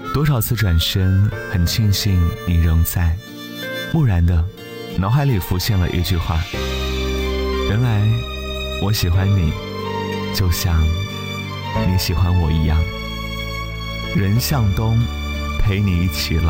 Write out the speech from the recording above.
多少次转身，很庆幸你仍在。蓦然的，脑海里浮现了一句话：原来我喜欢你，就像你喜欢我一样。人向东，陪你一起老。